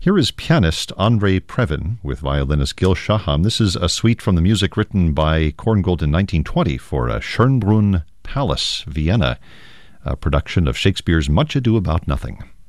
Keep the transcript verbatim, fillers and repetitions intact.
Here is pianist Andrei Previn with violinist Gil Shaham. This is a suite from the music written by Korngold in nineteen twenty for a Schönbrunn Palace, Vienna, a production of Shakespeare's Much Ado About Nothing.